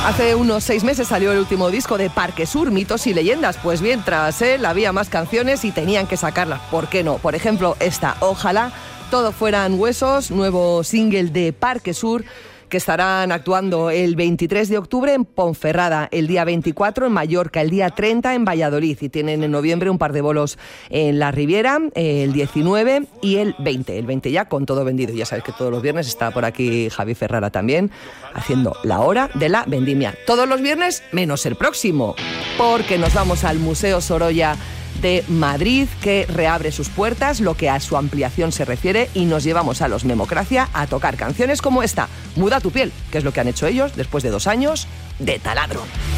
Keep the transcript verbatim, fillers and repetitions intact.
Hace unos seis meses salió el último disco de Parque Sur, Mitos y Leyendas. Pues bien, tras él había más canciones y tenían que sacarlas. ¿Por qué no? Por ejemplo, esta, Ojalá todo fueran huesos, nuevo single de Parque Sur, que estarán actuando el veintitrés de octubre en Ponferrada, el día veinticuatro en Mallorca, el día treinta en Valladolid, y tienen en noviembre un par de bolos en la Riviera, el diecinueve y el veinte. El veinte ya con todo vendido. Ya sabes que todos los viernes está por aquí Javi Ferrara también haciendo la hora de la vendimia. Todos los viernes menos el próximo, porque nos vamos al Museo Sorolla de Madrid, que reabre sus puertas, lo que a su ampliación se refiere, y nos llevamos a los Memocracia a tocar canciones como esta, Muda tu piel, que es lo que han hecho ellos después de dos años de taladro.